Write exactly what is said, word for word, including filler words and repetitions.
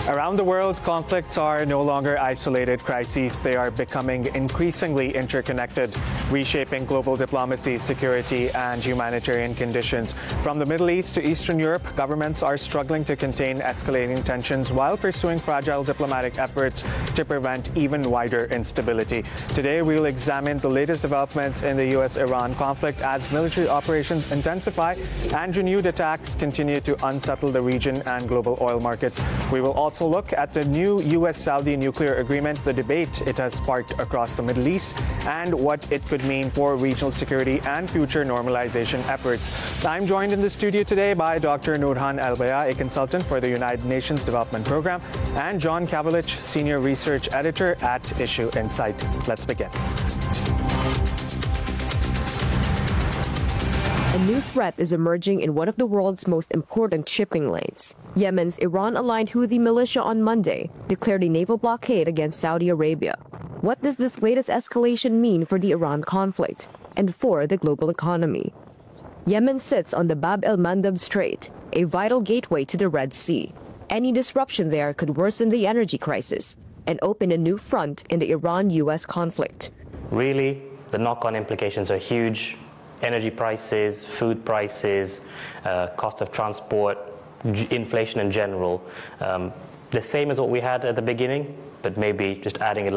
Around the world, conflicts are no longer isolated crises. They are becoming increasingly interconnected, reshaping global diplomacy, security, and humanitarian conditions. From the Middle East to Eastern Europe, governments are struggling to contain escalating tensions while pursuing fragile diplomatic efforts to prevent even wider instability. Today, we will examine the latest developments in the U S Iran conflict as military operations intensify and renewed attacks continue to unsettle the region and global oil markets. We will also look at the new U S Saudi nuclear agreement, the debate it has sparked across the Middle East, and what it could mean for regional security and future normalization efforts. I'm joined in the studio today by Doctor Noorhan Al-Baya, a consultant for the United Nations Development Program, and John Kavalich, Senior Research Editor at Issue Insight. Let's begin. A new threat is emerging in one of the world's most important shipping lanes. Yemen's Iran-aligned Houthi militia on Monday declared a naval blockade against Saudi Arabia. What does this latest escalation mean for the Iran conflict and for the global economy? Yemen sits on the Bab el-Mandab Strait, a vital gateway to the Red Sea. Any disruption there could worsen the energy crisis and open a new front in the Iran-U S conflict. Really, the knock-on implications are huge. Energy prices, food prices, uh, cost of transport, g- inflation in general. Um, the same as what we had at the beginning, but maybe just adding a